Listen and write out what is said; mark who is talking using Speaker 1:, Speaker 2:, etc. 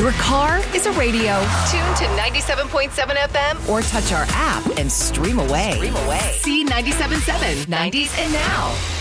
Speaker 1: Your car is a radio.
Speaker 2: Tune to 97.7 FM
Speaker 1: Or touch our app and stream away. See 97.7, 90s and now.